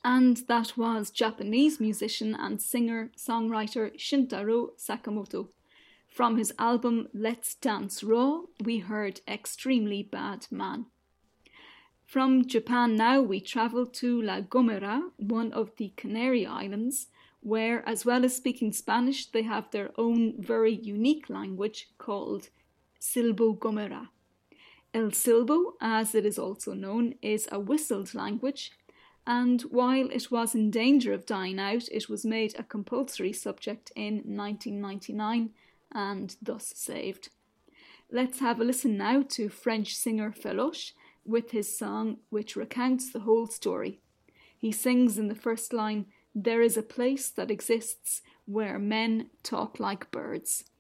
And that was Japanese musician and singer-songwriter Shintaro Sakamoto. From his album Let's Dance Raw, we heard Extremely Bad Man. From Japan now we travel to La Gomera, one of the Canary Islands, where, as well as speaking Spanish, they have their own very unique language called Silbo Gomera. El Silbo, as it is also known, is a whistled language, and while it was in danger of dying out, it was made a compulsory subject in 1999 and thus saved. Let's have a listen now to French singer Feloche with his song which recounts the whole story. He sings in the first line, "There is a place that exists where men talk like birds."